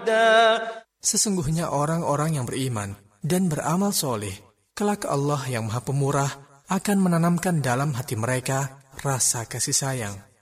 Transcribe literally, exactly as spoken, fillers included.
ودا. Sesungguhnya orang-orang yang beriman dan beramal soleh, kelak Allah yang Maha Pemurah akan menanamkan dalam hati mereka rasa kasih sayang.